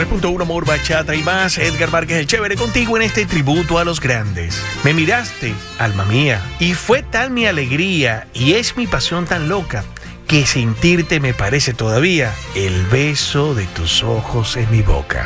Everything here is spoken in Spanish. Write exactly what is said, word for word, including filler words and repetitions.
Punto uno, amor, bachata y más. Edgar Márquez el Chévere contigo en este tributo a los grandes. Me miraste, alma mía, y fue tal mi alegría y es mi pasión tan loca que sentirte me parece todavía el beso de tus ojos en mi boca.